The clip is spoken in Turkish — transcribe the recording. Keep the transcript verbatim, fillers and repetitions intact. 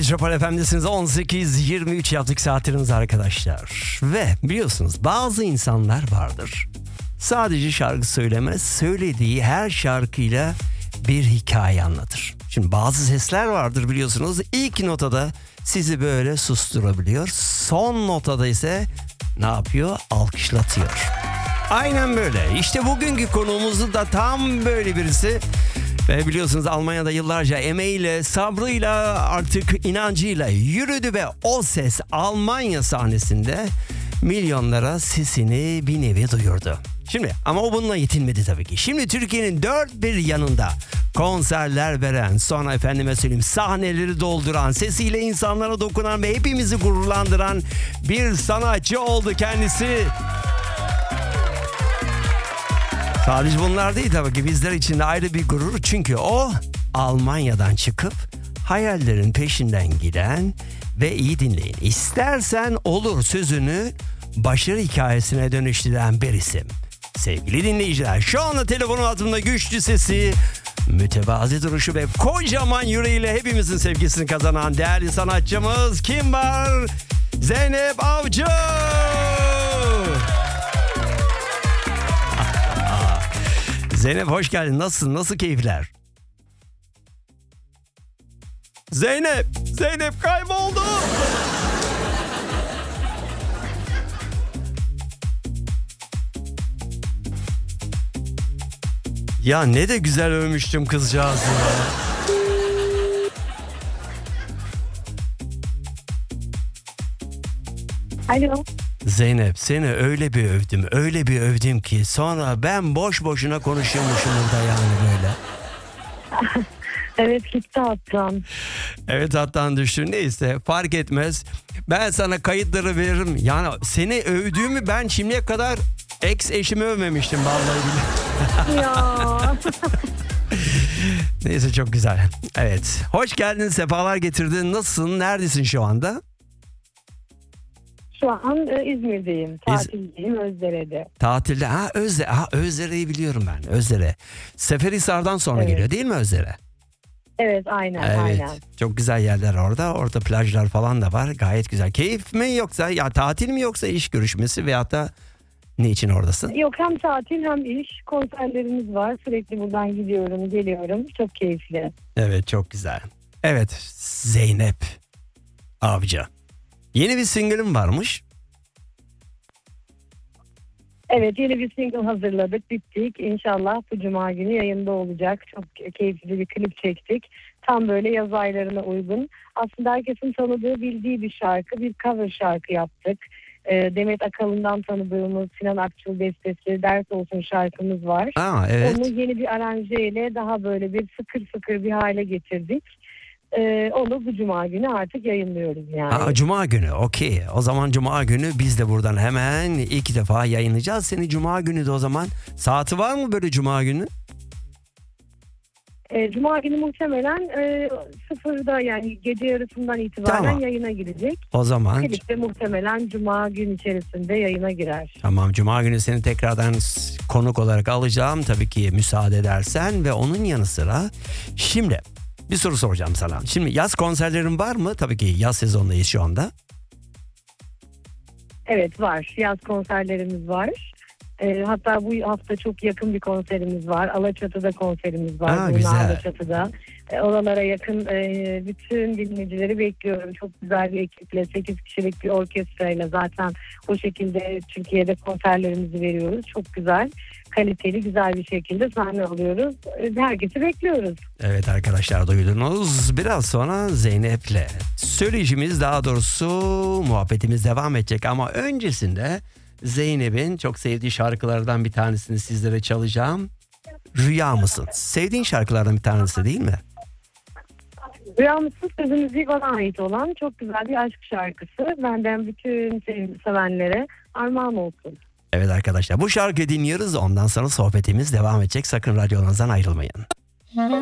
Metropol F M'desiniz. on sekiz yirmi üç yaptık saatleriniz arkadaşlar. Ve biliyorsunuz bazı insanlar vardır. Sadece şarkı söylemez, söylediği her şarkıyla bir hikaye anlatır. Şimdi bazı sesler vardır biliyorsunuz. İlk notada sizi böyle susturabiliyor. Son notada ise ne yapıyor? Alkışlatıyor. Aynen böyle. İşte bugünkü konuğumuzun da tam böyle birisi. Ve biliyorsunuz Almanya'da yıllarca emeğiyle, sabrıyla, artık inancıyla yürüdü ve o ses Almanya sahnesinde milyonlara sesini bir nevi duyurdu. Şimdi ama o bununla yetinmedi tabii ki. Şimdi Türkiye'nin dört bir yanında konserler veren, sonra efendime söyleyeyim sahneleri dolduran, sesiyle insanlara dokunan ve hepimizi gururlandıran bir sanatçı oldu kendisi. Sadece bunlar değil tabii ki, bizler için de ayrı bir gurur. Çünkü o Almanya'dan çıkıp hayallerin peşinden giden ve iyi dinleyin, İstersen olur sözünü başarı hikayesine dönüştüren bir isim. Sevgili dinleyiciler, şu anda telefonun altında güçlü sesi, mütevazi duruşu ve kocaman yüreğiyle hepimizin sevgisini kazanan değerli sanatçımız kim var? Zeynep Avcı! Zeynep hoş geldin. Nasılsın? Nasıl keyifler? Zeynep! Zeynep kayboldu! Ya ne de güzel övmüştüm kızcağızı ya. Alo. Zeynep, seni öyle bir övdüm, öyle bir övdüm ki sonra ben boş boşuna konuşuyormuşum burada yani böyle. Evet, gitti hattan. Evet, hattan düştü, neyse fark etmez. Ben sana kayıtları veririm. Yani seni övdüğümü ben şimdiye kadar ex eşimi övmemiştim vallahi bile. Ya. Neyse, çok güzel. Evet, hoş geldin, sefalar getirdin. Nasılsın, neredesin şu anda? Şu an e, İzmir'deyim. Tatildeyim, Özdere'de. Tatilde. Ha Özde, ha Özdere'yi biliyorum ben. Özdere. Seferihisar'dan sonra Evet. geliyor değil mi Özdere? Evet, aynen, Evet. aynen. Çok güzel yerler orada. Orada plajlar falan da var. Gayet güzel. Keyif mi yoksa ya tatil mi yoksa iş görüşmesi veyahut da ne için oradasın? Yok, hem tatil hem iş. Konserlerimiz var. Sürekli buradan gidiyorum, geliyorum. Çok keyifli. Evet, çok güzel. Evet, Zeynep Avcı. Yeni bir single'ın varmış. Evet, yeni bir single hazırladık, bittik. İnşallah bu cuma günü yayında olacak. Çok keyifli bir klip çektik. Tam böyle yaz aylarına uygun. Aslında herkesin tanıdığı, bildiği bir şarkı. Bir cover şarkı yaptık. Demet Akalın'dan tanıdığımız Sinan Akçıl bestesi Ders Olsun şarkımız var. Aa, evet. Onu yeni bir aranjeyle daha böyle bir sıkır sıkır bir hale getirdik. Ee, onu bu cuma günü artık yayınlıyoruz yani. Aa, cuma günü, okey. O zaman cuma günü biz de buradan hemen ilk defa yayınlayacağız. Seni cuma günü de o zaman. Saati var mı böyle cuma günü? Ee, cuma günü muhtemelen e, sıfırda, yani gece yarısından itibaren Tamam. yayına girecek. O zaman Klip de muhtemelen cuma gün içerisinde yayına girer. tamam, cuma günü seni tekrardan konuk olarak alacağım tabii ki müsaade edersen. Ve onun yanı sıra şimdi bir soru soracağım sana. Şimdi yaz konserlerin var mı? Tabii ki yaz sezonundayız şu anda. Evet, var. Yaz konserlerimiz var. E, hatta bu hafta çok yakın bir konserimiz var. Alaçatı'da konserimiz var. Aa, Burnu güzel. Alaçatı'da. E, oralara yakın e, bütün dinleyicileri bekliyorum. Çok güzel bir ekiple, sekiz kişilik bir orkestrayla zaten o şekilde Türkiye'de konserlerimizi veriyoruz. Çok güzel, kaliteli, güzel bir şekilde sahne alıyoruz. E, herkesi bekliyoruz. Evet arkadaşlar, duydunuz. Biraz sonra Zeynep'le söyleyişimiz, daha doğrusu muhabbetimiz devam edecek. Ama öncesinde Zeynep'in çok sevdiği şarkılardan bir tanesini sizlere çalacağım. Rüya mısın? Sevdiğin şarkılardan bir tanesi değil mi? Rüyamızsız sözü müziği bana ait olan çok güzel bir aşk şarkısı. Benden bütün sevgili sevenlere armağan olsun. Evet arkadaşlar, bu şarkıyı dinliyoruz. Ondan sonra sohbetimiz devam edecek. Sakın radyonuzdan ayrılmayın.